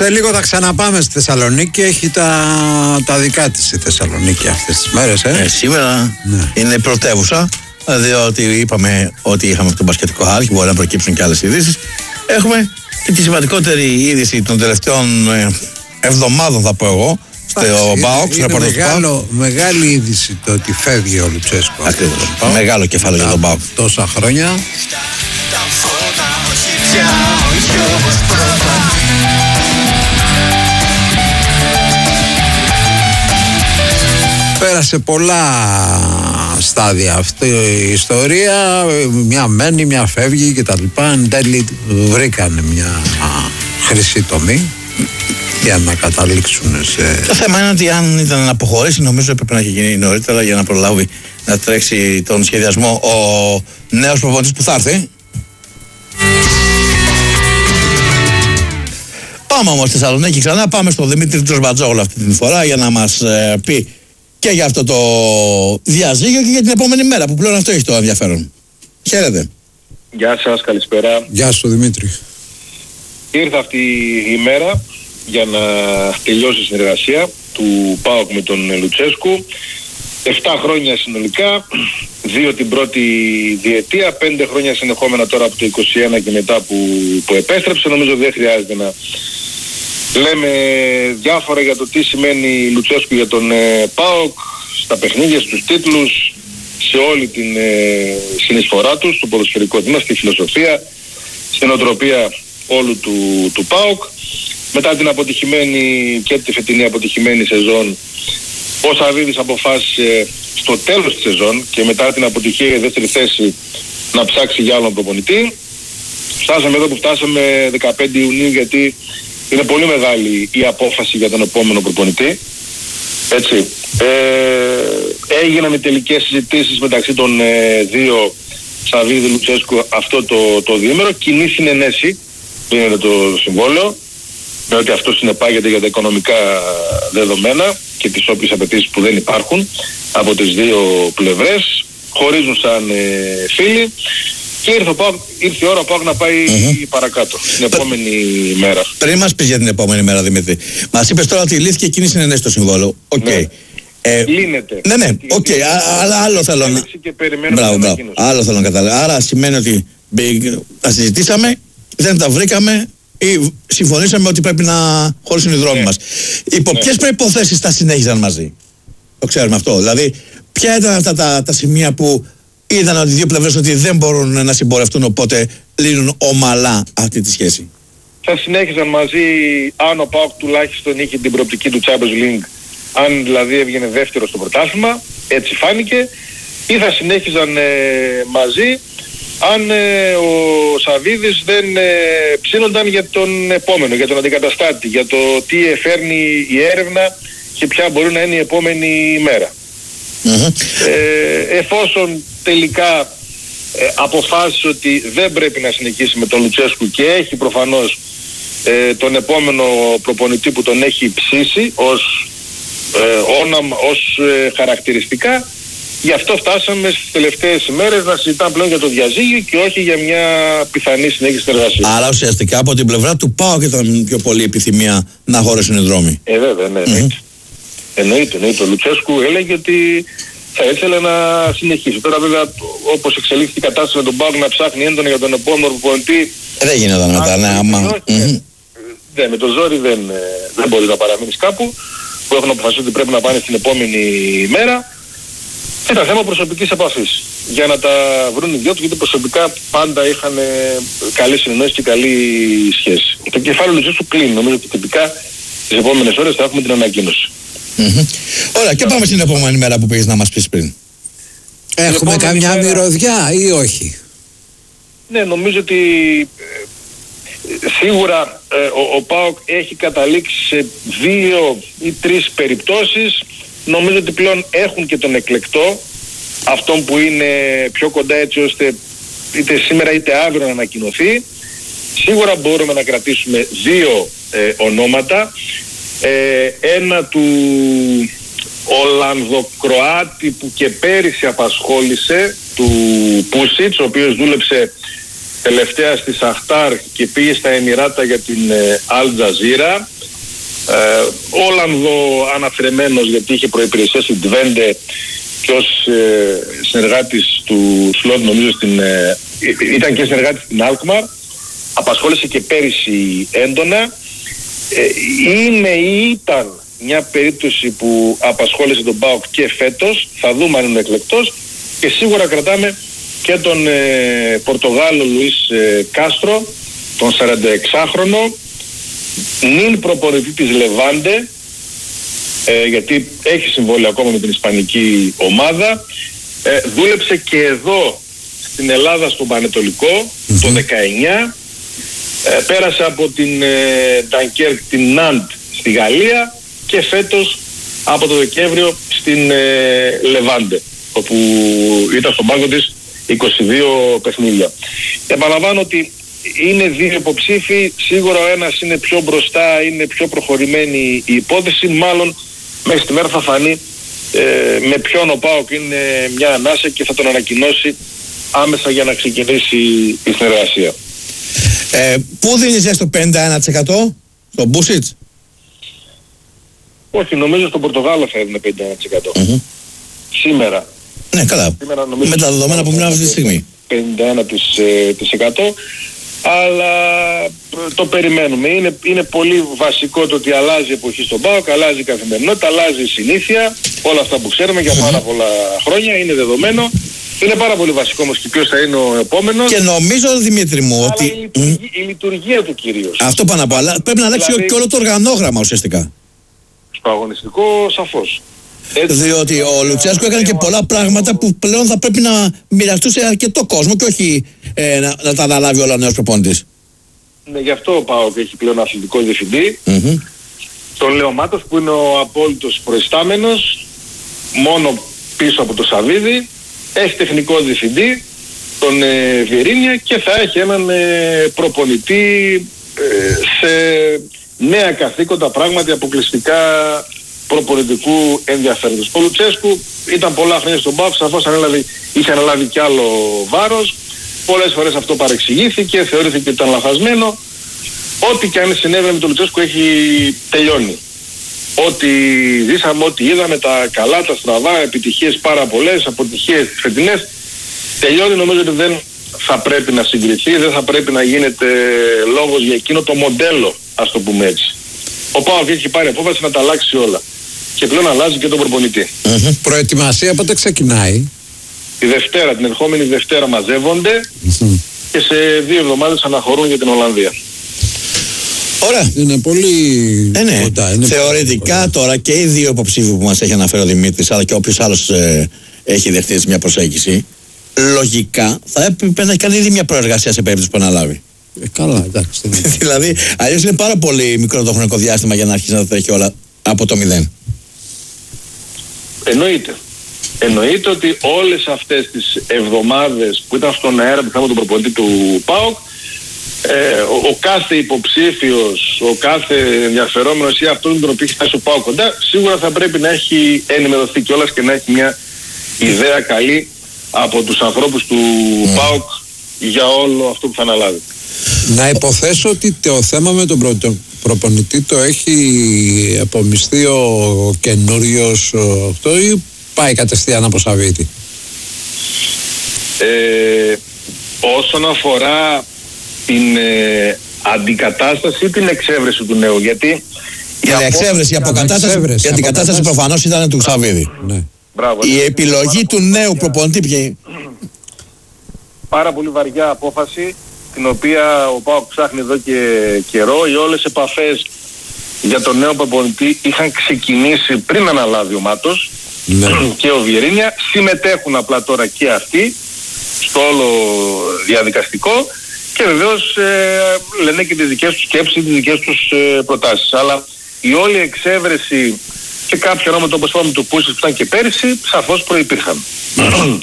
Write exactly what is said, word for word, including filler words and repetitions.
Σε λίγο θα ξαναπάμε στη Θεσσαλονίκη. Έχει τα, τα δικά της η Θεσσαλονίκη αυτές τις μέρες. Ε? Ε, σήμερα ναι. είναι πρωτεύουσα, διότι είπαμε ότι είχαμε τον μπασκετικό χάρη και μπορεί να προκύψουν και άλλες ειδήσεις. Έχουμε και τη σημαντικότερη είδηση των τελευταίων εβδομάδων, θα πω εγώ, στο ΠΑΟΚ. Είναι, είναι μεγάλο, μεγάλη είδηση το ότι φεύγει ο Λουτσέσκου. Ακριβώς. Μεγάλο κεφάλαιο για τον ΠΑΟΚ. Τόσα χρόνια. Πέρασε πολλά στάδια αυτή η ιστορία. Μια μένει, μια φεύγει και τα λοιπά. Εν τέλει βρήκανε μια χρυσή τομή για να καταλήξουν σε... Το θέμα είναι ότι αν ήταν να αποχωρήσει, νομίζω έπρεπε να έχει γίνει νωρίτερα για να προλάβει να τρέξει τον σχεδιασμό ο νέος προπονητής που θα έρθει. Πάμε όμως στη Θεσσαλονίκη ξανά, πάμε στον Δημήτρη Τζορμπατζόγλου αυτή την φορά για να μας ε, πει και για αυτό το διαζύγιο και για την επόμενη μέρα που πλέον αυτό έχει το ενδιαφέρον. Χαίρετε. Γεια σας, καλησπέρα. Γεια σου Δημήτρη. Ήρθα αυτή η μέρα για να τελειώσει η συνεργασία του ΠΑΟΚ με τον Λουτσέσκου. Εφτά χρόνια συνολικά, δύο την πρώτη διετία, πέντε χρόνια συνεχόμενα τώρα από το είκοσι ένα και μετά που, που επέστρεψε. Νομίζω δεν χρειάζεται να λέμε διάφορα για το τι σημαίνει Λουτσέσκου για τον ε, ΠΑΟΚ, στα παιχνίδια, στους τίτλους, σε όλη την ε, συνεισφορά του, στο ποδοσφαιρικό τμήμα, στη φιλοσοφία, στην οτροπία όλου του, του ΠΑΟΚ. Μετά την αποτυχημένη και τη φετινή αποτυχημένη σεζόν, ο Σαββίδης αποφάσισε στο τέλος της σεζόν και μετά την αποτυχία για δεύτερη θέση να ψάξει για άλλον προπονητή. Φτάσαμε εδώ που φτάσαμε δεκαπέντε Ιουνίου, γιατί είναι πολύ μεγάλη η απόφαση για τον επόμενο προπονητή. Έτσι. Ε, έγιναν οι τελικές συζητήσεις μεταξύ των ε, δύο, Σαββίδη Λουτσέσκου, αυτό το, το διήμερο. Κοινή συνενέση είναι το συμβόλαιο, με ότι αυτό συνεπάγεται για τα οικονομικά δεδομένα και τις όποιες απαιτήσεις που δεν υπάρχουν από τις δύο πλευρές. Χωρίζουν σαν ε, φίλοι και ήρθε, ήρθε η ώρα που να πάει mm-hmm. παρακάτω την επόμενη Π... μέρα. Πριν μας πεις για την επόμενη μέρα, Δημήτρη, μας είπες τώρα ότι λύθηκε εκείνη συνενέση στο συμβόλαιο. Οκ. Okay. Ναι. Ε, Λύνεται. Ναι, ναι, οκ. Okay. Αλλά άλλο θέλω να... Μπράβο, μπράβο. Άλλο θέλω να καταλάβω. Άρα σημαίνει ότι τα συζητήσαμε, δεν τα βρήκαμε ή συμφωνήσαμε ότι πρέπει να χωρίσουν οι δρόμοι ναι. μας. Υπό ναι. ποιες προϋποθέσεις τα συνέχιζαν μαζί? Το ξέρουμε αυτό. Δηλαδή, ποια ήταν αυτά τα, τα σημεία που είδαν ότι οι δύο πλευρές ότι δεν μπορούν να συμπορευτούν, οπότε λύνουν ομαλά αυτή τη σχέση? Θα συνέχιζαν μαζί αν ο ΠΑΟΚ τουλάχιστον είχε την προοπτική του Champions League, αν δηλαδή έβγαινε δεύτερο στο πρωτάθλημα, έτσι φάνηκε, ή θα συνέχιζαν ε, μαζί αν ε, ο Σαββίδης δεν ε, ψήνονταν για τον επόμενο, για τον αντικαταστάτη, για το τι φέρνει η έρευνα και ποια μπορεί να είναι η επόμενη μέρα. Mm-hmm. Ε, εφόσον τελικά ε, αποφάσισε ότι δεν πρέπει να συνεχίσει με τον Λουτσέσκου και έχει προφανώς ε, τον επόμενο προπονητή που τον έχει ψήσει ως, ε, όνομα, ως ε, χαρακτηριστικά, γι' αυτό φτάσαμε στις τελευταίες ημέρες να συζητάμε πλέον για το διαζύγιο και όχι για μια πιθανή συνέχιση συνεργασία. Άρα ουσιαστικά από την πλευρά του ΠΑΟΚ ήταν πιο πολύ επιθυμία να χωρέσουν οι δρόμοι. Ε, βέβαια, ναι. Mm-hmm. Εννοείται, εννοείται. Ο Λουτσέσκου έλεγε ότι θα ήθελε να συνεχίσει. Τώρα βέβαια, όπως εξελίχθηκε η κατάσταση με τον ΠΑΟΚ να ψάχνει έντονα για τον επόμενο προπονητή, δεν γίνονταν μετά, ναι, άμα... Ναι, με το ζόρι δεν, δεν μπορεί να παραμείνεις κάπου, που έχουν αποφασίσει ότι πρέπει να πάνε στην επόμενη μέρα. Ήταν θέμα προσωπικής επαφής για να τα βρουν οι δυο τους, γιατί προσωπικά πάντα είχαν καλή συνεννόηση και καλή σχέση. Το κεφάλαιο Λουτσέσκου κλείνει. Νομίζω ότι τυπικά τις επόμενες ώρες θα έχουμε την ανακοίνωση. Mm-hmm. Ωραία, και πάμε στην επόμενη μέρα που πήγες να μας πεις πριν. Έχουμε καμιά μέρα... μυρωδιά ή όχι? Ναι, νομίζω ότι ε, σίγουρα ε, ο, ο ΠΑΟΚ έχει καταλήξει σε δύο ή τρεις περιπτώσεις. Νομίζω ότι πλέον έχουν και τον εκλεκτό, αυτόν που είναι πιο κοντά, έτσι ώστε είτε σήμερα είτε αύριο να ανακοινωθεί. Σίγουρα μπορούμε να κρατήσουμε δύο ε, ονόματα. Ε, ένα του Ολλανδοκροάτη που και πέρυσι απασχόλησε, του Πούσιτς, ο οποίος δούλεψε τελευταία στη Σαχτάρ και πήγε στα Εμιράτα για την Al Jazeera. Ε, Ολλανδό αναφερεμένος, γιατί είχε προϋπηρεσία στην Twente και ως ε, συνεργάτης του Σλότ, νομίζω στην, ε, ήταν και συνεργάτης στην Alkmaar, απασχόλησε και πέρυσι έντονα. Ε, είναι ή ήταν μια περίπτωση που απασχόλησε τον ΠΑΟΚ και φέτος, θα δούμε αν είναι εκλεκτός, και σίγουρα κρατάμε και τον ε, Πορτογάλο Λουίς ε, Κάστρο, τον σαρανταεξάχρονο, νυν προπονητή της Λεβάντε, ε, γιατί έχει συμβόλαιο ακόμα με την ισπανική ομάδα. Ε, δούλεψε και εδώ στην Ελλάδα στον Πανετολικό mm-hmm. το δεκαεννιά. Ε, πέρασε από την Ντανκέρκ, ε, την Ναντ στη Γαλλία και φέτος από το Δεκέμβριο στην ε, Λεβάντε, όπου ήταν στον πάγκο της είκοσι δύο παιχνίδια. Επαναλαμβάνω ότι είναι δύο υποψήφοι, σίγουρα ο ένας είναι πιο μπροστά, είναι πιο προχωρημένη η υπόθεση, μάλλον μέχρι τη μέρα θα φανεί ε, με ποιον ο ΠΑΟΚ είναι μια ανάσα και θα τον ανακοινώσει άμεσα για να ξεκινήσει η συνεργασία. Ε, πού δίνεις έστω πενήντα ένα τοις εκατό στον Μπούσιτς? Όχι, νομίζω στον Πορτογάλο θα έδινε πενήντα ένα τοις εκατό. Mm-hmm. Σήμερα. Ναι, καλά. Σήμερα, με τα δεδομένα που μιλάμε αυτή τη στιγμή. πενήντα ένα τοις εκατό. Αλλά το περιμένουμε. Είναι, είναι πολύ βασικό το ότι αλλάζει η εποχή στον ΠΑΟΚ, αλλάζει η καθημερινότητα, αλλάζει η συνήθεια, όλα αυτά που ξέρουμε για πάρα πολλά χρόνια, είναι δεδομένο. Είναι πάρα πολύ βασικό όμως και ποιος θα είναι ο επόμενος. Και νομίζω, Δημήτρη μου, ότι... η λειτουργία, η λειτουργία του κυρίως. Αυτό πάνω από άλλα. Πρέπει να αλλάξει δηλαδή... και όλο το οργανόγραμμα ουσιαστικά. Στο αγωνιστικό σαφώς. Έτσι, διότι ο Λουτσέσκο έκανε και πολλά πράγματα που πλέον θα πρέπει να μοιραστούν σε αρκετό κόσμο και όχι ε, να, να τα αναλάβει όλα ο νέος προπονητής. Ναι, γι' αυτό ο ΠΑΟΚ έχει πλέον αθλητικό διευθυντή. Mm-hmm. Τον Λέο Μάτος, που είναι ο απόλυτος προϊστάμενος, μόνο πίσω από το Σαββίδι. Έχει τεχνικό διευθυντή, τον ε, Βιερίνια, και θα έχει έναν ε, προπονητή ε, σε νέα καθήκοντα, πράγματι αποκλειστικά προπονητικού ενδιαφέροντος. Ο Λουτσέσκου ήταν πολλά χρόνια στον ΠΑΟΚ, σαφώς ανέλαβε, είχε αναλάβει κι άλλο βάρος. Πολλές φορές αυτό παρεξηγήθηκε, θεωρήθηκε ότι ήταν λαθασμένο. Ό,τι και αν συνέβαινε με τον Λουτσέσκου έχει τελειώνει. Ό,τι ζήσαμε, ό,τι είδαμε, τα καλά, τα στραβά, επιτυχίες πάρα πολλές, αποτυχίες φετινές, τελειώνει. Νομίζω ότι δεν θα πρέπει να συγκριθεί, δεν θα πρέπει να γίνεται λόγος για εκείνο το μοντέλο, ας το πούμε έτσι. Ο ΠΑΟΚ έχει πάρει απόφαση να τα αλλάξει όλα. Και πλέον αλλάζει και τον προπονητή. Mm-hmm. Προετοιμασία πότε ξεκινάει? Τη Δευτέρα, την ερχόμενη Δευτέρα μαζεύονται mm-hmm. και σε δύο εβδομάδες αναχωρούν για την Ολλανδία. Ωραία. Είναι πολύ ε, ναι. κοντά. Είναι θεωρητικά πολύ... τώρα και οι δύο υποψήφοι που μας έχει αναφέρει ο Δημήτρης, αλλά και όποιος άλλος ε, έχει δεχτεί μια προσέγγιση, λογικά θα έπρεπε να έχει κάνει ήδη μια προεργασία σε περίπτωση που αναλάβει. Ε, καλά, εντάξει. Δηλαδή, αλλιώς είναι πάρα πολύ μικρό το χρονικό διάστημα για να αρχίσει να τα τρέχει όλα από το μηδέν. Εννοείται. Εννοείται ότι όλες αυτές τις εβδομάδες που ήταν στον αέρα πιθανόν τον προπονητή του ΠΑΟΚ, ε, ο, ο κάθε υποψήφιος, ο κάθε ενδιαφερόμενος ή αυτόν τον οποίο έχει φτάσει ο ΠΑΟΚ κοντά, σίγουρα θα πρέπει να έχει ενημερωθεί κιόλας και να έχει μια ιδέα καλή από τους ανθρώπους του mm. ΠΑΟΚ για όλο αυτό που θα αναλάβει. Να υποθέσω ότι το θέμα με τον προ, προπονητή το έχει απομειστεί ο καινούριος αυτό ή πάει κατευθείαν από Σαββίδι? Ε, όσον αφορά την ε, αντικατάσταση ή την εξέβρεση του νέου, γιατί η απο... εξέβρεση, η αποκατάσταση, η αντικατάσταση προφανώς ήταν του Σαββίδι. Ναι. Μπράβο, η ναι. επιλογή του νέου προπονητή ποια? Πάρα πολύ βαριά απόφαση, την οποία ο ΠΑΟΚ ψάχνει εδώ και καιρό. Οι όλες επαφές για τον νέο προπονητή είχαν ξεκινήσει πριν αναλάβει ο Μάτος ναι. και ο Βιερίνια. Συμμετέχουν απλά τώρα και αυτοί στο όλο διαδικαστικό και βεβαίως ε, λένε και τις δικές τους σκέψεις, τις δικές τους ε, προτάσεις. Αλλά η όλη εξέβρεση και κάποια ονόματα όπως είπαμε του Πούσης που ήταν και πέρυσι σαφώς προϋπήρχαν.